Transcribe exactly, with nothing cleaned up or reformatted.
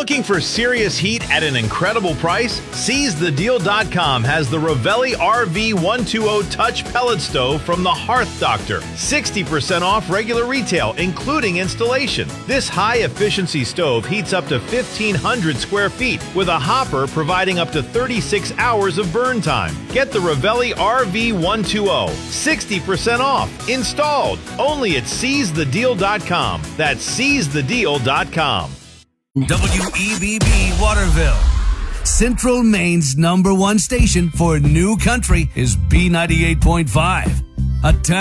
Looking for serious heat at an incredible price? Seize the Deal dot com has the Ravelli R V one twenty Touch Pellet Stove from the Hearth Doctor. sixty percent off regular retail, including installation. This high-efficiency stove heats up to fifteen hundred square feet with a hopper providing up to thirty-six hours of burn time. Get the Ravelli R V one twenty. sixty percent off. Installed. Only at Seize the Deal dot com. That's Seize the Deal dot com. W E B B Waterville. Central Maine's number one station for new country is B ninety-eight point five. A town